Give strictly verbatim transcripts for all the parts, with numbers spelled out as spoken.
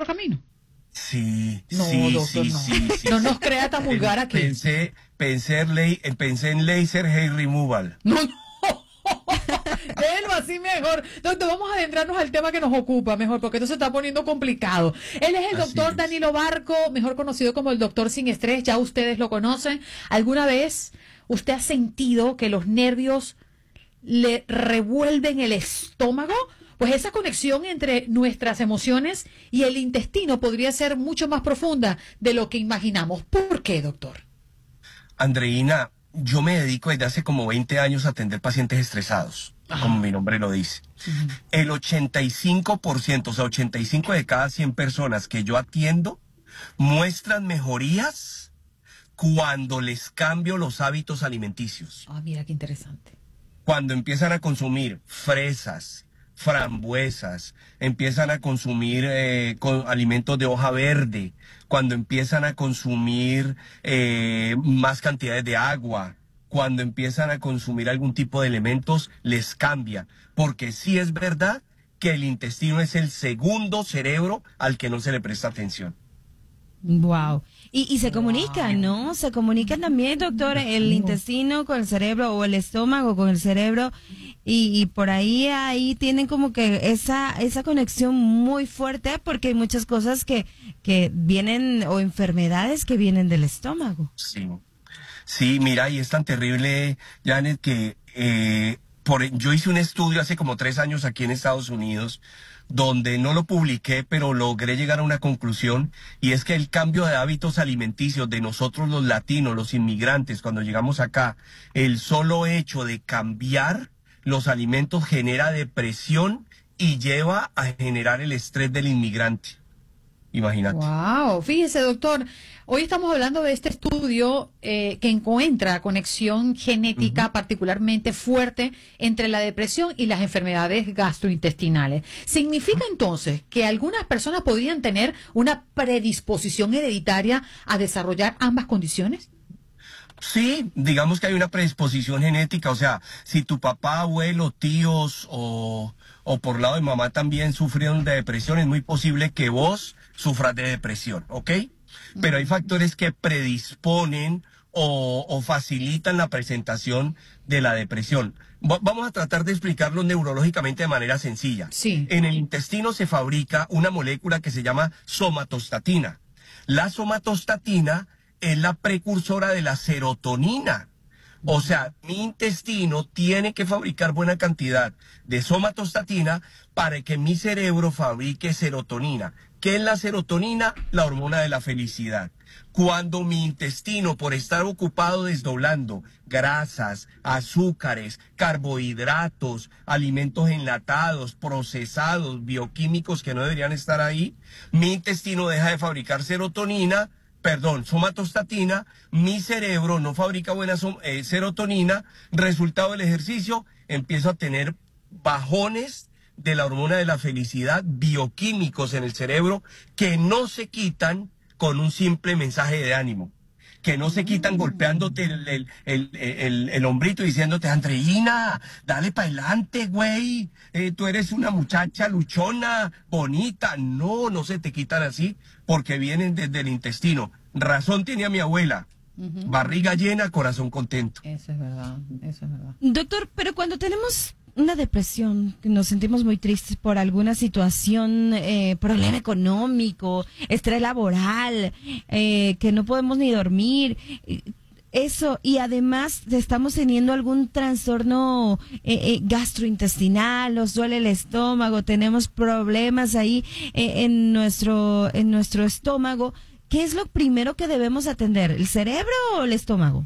camino. Sí, no, sí, doctor, sí, no. sí, sí. No nos crea tan vulgar aquí. Pensé, pensé, en, pensé en laser hair removal. No, no. Déjenlo así mejor. Doctor, vamos a adentrarnos al tema que nos ocupa mejor, porque esto se está poniendo complicado. Él es el Así doctor es. Danilo Barco, mejor conocido como el doctor sin estrés. Ya ustedes lo conocen. ¿Alguna vez usted ha sentido que los nervios le revuelven el estómago? Pues esa conexión entre nuestras emociones y el intestino podría ser mucho más profunda de lo que imaginamos. ¿Por qué, doctor? Andreina, yo me dedico desde hace como veinte años a atender pacientes estresados, Ajá. como mi nombre lo dice. Uh-huh. El ochenta y cinco por ciento, o sea, ochenta y cinco de cada cien personas que yo atiendo muestran mejorías cuando les cambio los hábitos alimenticios. Ah, mira qué interesante. Cuando empiezan a consumir fresas, frambuesas, empiezan a consumir eh, con alimentos de hoja verde, cuando empiezan a consumir eh, más cantidades de agua, cuando empiezan a consumir algún tipo de elementos, les cambia. Porque sí es verdad que el intestino es el segundo cerebro al que no se le presta atención. Wow. Y, y se comunican, ¿no? Se comunican también, doctor, el intestino con el cerebro o el estómago con el cerebro y, y por ahí ahí tienen como que esa esa conexión muy fuerte porque hay muchas cosas que que vienen o enfermedades que vienen del estómago. Sí, sí, mira, y es tan terrible, Janet, que eh, por, yo hice un estudio hace como tres años aquí en Estados Unidos donde no lo publiqué, pero logré llegar a una conclusión, y es que el cambio de hábitos alimenticios de nosotros los latinos, los inmigrantes, cuando llegamos acá, el solo hecho de cambiar los alimentos genera depresión y lleva a generar el estrés del inmigrante. Imagínate. Wow, fíjese, doctor, hoy estamos hablando de este estudio eh, que encuentra conexión genética uh-huh. particularmente fuerte entre la depresión y las enfermedades gastrointestinales. ¿Significa entonces que algunas personas podrían tener una predisposición hereditaria a desarrollar ambas condiciones? Sí, digamos que hay una predisposición genética, o sea, si tu papá, abuelo, tíos o, o por lado de mamá también sufrieron de depresión, es muy posible que vos sufras de depresión, ¿ok? Pero hay factores que predisponen o, o facilitan la presentación de la depresión. Va- vamos a tratar de explicarlo neurológicamente de manera sencilla. Sí. En el intestino se fabrica una molécula que se llama somatostatina. La somatostatina es la precursora de la serotonina. O sea, mi intestino tiene que fabricar buena cantidad de somatostatina para que mi cerebro fabrique serotonina. ¿Qué es la serotonina? La hormona de la felicidad. Cuando mi intestino, por estar ocupado desdoblando grasas, azúcares, carbohidratos, alimentos enlatados, procesados, bioquímicos que no deberían estar ahí, mi intestino deja de fabricar serotonina, perdón, somatostatina, mi cerebro no fabrica buena som- eh, serotonina, resultado del ejercicio, empiezo a tener bajones de la hormona de la felicidad, bioquímicos en el cerebro, que no se quitan con un simple mensaje de ánimo, que no se quitan golpeándote el, el, el, el, el hombrito y diciéndote, Andreina, dale para adelante, güey, eh, tú eres una muchacha luchona, bonita. No, no se te quitan así, porque vienen desde el intestino. Razón tenía mi abuela, uh-huh. Barriga llena, corazón contento. Eso es verdad, eso es verdad. Doctor, pero cuando tenemos una depresión, que nos sentimos muy tristes por alguna situación, eh, problema económico, estrés laboral, eh, que no podemos ni dormir, eso, y además estamos teniendo algún trastorno eh, eh, gastrointestinal, nos duele el estómago, tenemos problemas ahí eh, en nuestro en nuestro estómago, ¿qué es lo primero que debemos atender? ¿El cerebro o el estómago?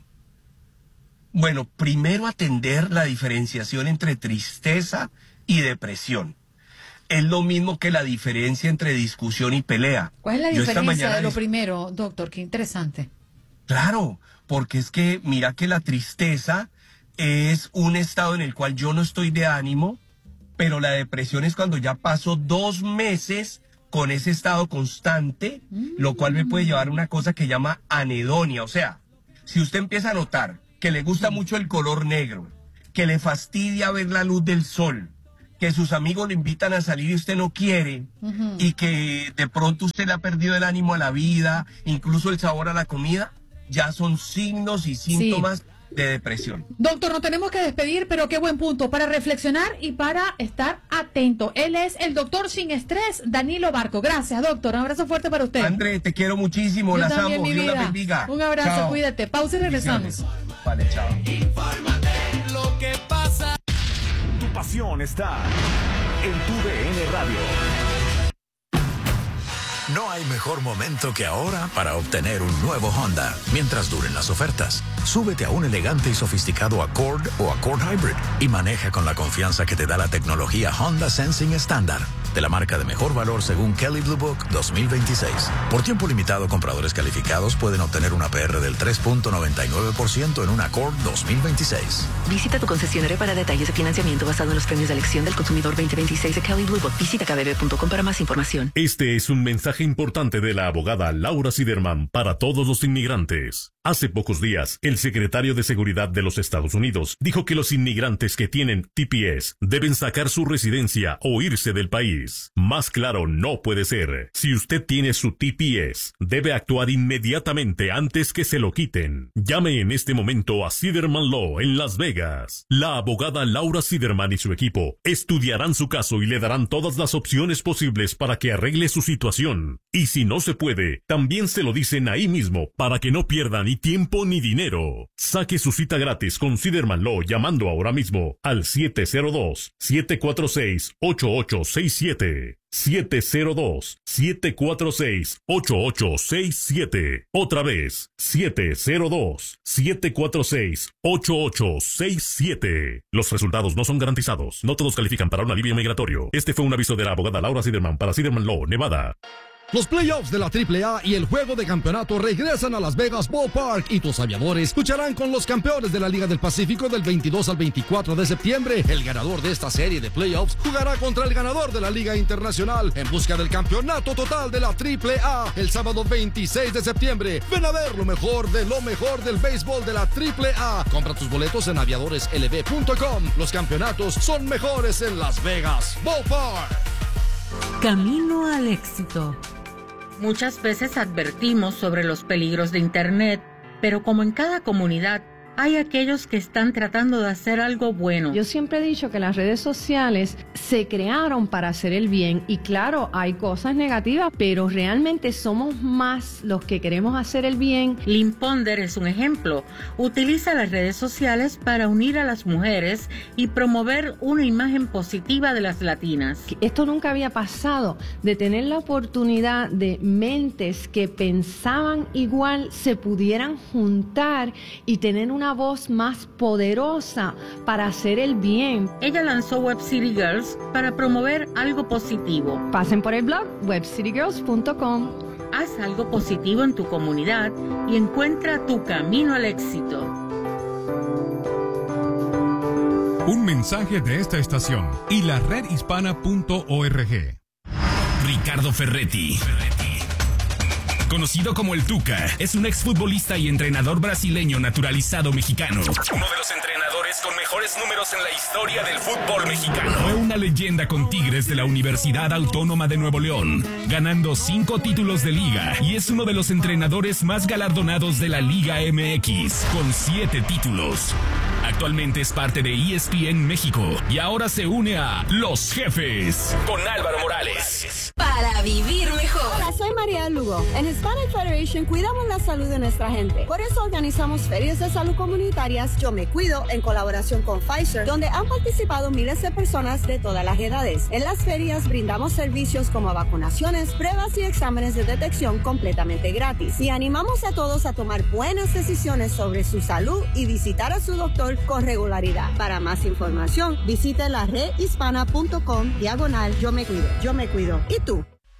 Bueno, primero atender la diferenciación entre tristeza y depresión. Es lo mismo que la diferencia entre discusión y pelea. ¿Cuál es la Yo esta diferencia mañana de lo dis- primero, doctor? Qué interesante. Claro, porque es que mira que la tristeza es un estado en el cual yo no estoy de ánimo, pero la depresión es cuando ya paso dos meses con ese estado constante, mm. lo cual me puede llevar a una cosa que llama anedonia. O sea, si usted empieza a notar que le gusta mucho el color negro, que le fastidia ver la luz del sol, que sus amigos lo invitan a salir y usted no quiere, uh-huh. y que de pronto usted le ha perdido el ánimo a la vida, incluso el sabor a la comida, ya son signos y síntomas sí. de depresión. Doctor, nos tenemos que despedir, pero qué buen punto para reflexionar y para estar atento. Él es el doctor sin estrés, Danilo Barco. Gracias, doctor. Un abrazo fuerte para usted. André, te quiero muchísimo. Yo las también, amo. Dios las bendiga. Un abrazo, chao. Cuídate. Pausa y regresamos. Vale, chao. Infórmate lo que pasa. Tu pasión está en tu D N Radio. No hay mejor momento que ahora para obtener un nuevo Honda, mientras duren las ofertas. Súbete a un elegante y sofisticado Accord o Accord Hybrid y maneja con la confianza que te da la tecnología Honda Sensing estándar, de la marca de mejor valor según Kelley Blue Book dos mil veintiséis. Por tiempo limitado, compradores calificados pueden obtener una P R del tres punto noventa y nueve por ciento en un Accord dos mil veintiséis. Visita tu concesionario para detalles de financiamiento basado en los premios de elección del consumidor veinte veintiséis de Kelley Blue Book. Visita k b b punto com para más información. Este es un mensaje importante de la abogada Laura Siderman para todos los inmigrantes. Hace pocos días, el secretario de Seguridad de los Estados Unidos dijo que los inmigrantes que tienen T P S deben sacar su residencia o irse del país. Más claro no puede ser. Si usted tiene su T P S, debe actuar inmediatamente antes que se lo quiten. Llame en este momento a Siderman Law en Las Vegas. La abogada Laura Siderman y su equipo estudiarán su caso y le darán todas las opciones posibles para que arregle su situación. Y si no se puede, también se lo dicen ahí mismo para que no pierdan ni tiempo ni dinero. Saque su cita gratis con Siderman Law llamando ahora mismo al siete cero dos, siete cuatro seis, ocho ocho seis siete. siete cero dos, siete cuatro seis, ocho ocho seis siete. Otra vez, siete cero dos, siete cuatro seis, ocho ocho seis siete. Los resultados no son garantizados. No todos califican para un alivio migratorio. Este fue un aviso de la abogada Laura Siderman para Siderman Law, Nevada. Los playoffs de la triple A y el juego de campeonato regresan a Las Vegas Ballpark y tus aviadores lucharán con los campeones de la Liga del Pacífico del veintidós al veinticuatro de septiembre. El ganador de esta serie de playoffs jugará contra el ganador de la Liga Internacional en busca del campeonato total de la triple A el sábado veintiséis de septiembre. Ven a ver lo mejor de lo mejor del béisbol de la triple A. Compra tus boletos en aviadores l b punto com. Los campeonatos son mejores en Las Vegas Ballpark. Camino al éxito. Muchas veces advertimos sobre los peligros de Internet, pero como en cada comunidad, hay aquellos que están tratando de hacer algo bueno. Yo siempre he dicho que las redes sociales se crearon para hacer el bien y claro, hay cosas negativas, pero realmente somos más los que queremos hacer el bien. Lynn Ponder es un ejemplo. Utiliza las redes sociales para unir a las mujeres y promover una imagen positiva de las latinas. Esto nunca había pasado, de tener la oportunidad de mentes que pensaban igual se pudieran juntar y tener una una voz más poderosa para hacer el bien. Ella lanzó Web City Girls para promover algo positivo. Pasen por el blog web city girls punto com. Haz algo positivo en tu comunidad y encuentra tu camino al éxito. Un mensaje de esta estación y la red hispana punto org. Ricardo Ferretti, conocido como el Tuca, es un exfutbolista y entrenador brasileño naturalizado mexicano. Uno de los entrenadores con mejores números en la historia del fútbol mexicano. Fue una leyenda con Tigres de la Universidad Autónoma de Nuevo León, ganando cinco títulos de liga, y es uno de los entrenadores más galardonados de la Liga M X, con siete títulos. Actualmente es parte de E S P N México y ahora se une a Los Jefes con Álvaro Morales. Para vivir mejor. Hola, soy María Lugo. En Hispanic Federation cuidamos la salud de nuestra gente. Por eso organizamos ferias de salud comunitarias Yo Me Cuido en colaboración con Pfizer, donde han participado miles de personas de todas las edades. En las ferias brindamos servicios como vacunaciones, pruebas y exámenes de detección completamente gratis. Y animamos a todos a tomar buenas decisiones sobre su salud y visitar a su doctor con regularidad. Para más información, visite la red hispana punto com diagonal Yo Me Cuido. Yo Me Cuido. ¿Y tú?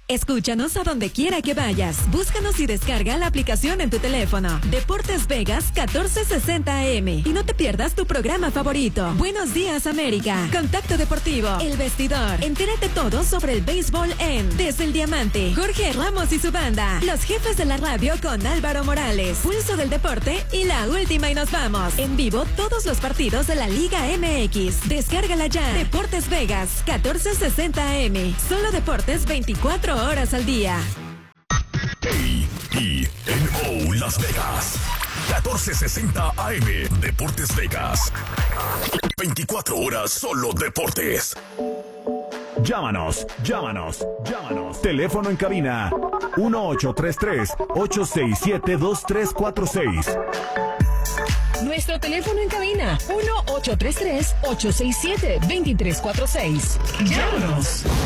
Escúchanos a donde quiera que vayas. Búscanos y descarga la aplicación en tu teléfono. Deportes Vegas catorce sesenta A M. Y no te pierdas tu programa favorito. Buenos días, América. Contacto Deportivo. El Vestidor. Entérate todo sobre el béisbol en Desde el Diamante. Jorge Ramos y su banda. Los jefes de la radio con Álvaro Morales. Pulso del Deporte y la última y nos vamos. En vivo todos los partidos de la Liga M X. Descárgala ya. Deportes Vegas catorce sesenta A M. Solo deportes veinticuatro horas al día. A E N O Las Vegas. catorce sesenta A M. Deportes Vegas. veinticuatro horas solo deportes. Llámanos, llámanos, llámanos. Teléfono en cabina uno ocho tres tres, ocho seis siete, dos tres cuatro seis. Nuestro teléfono en cabina uno ocho tres tres, ocho seis siete, dos tres cuatro seis. Llámanos.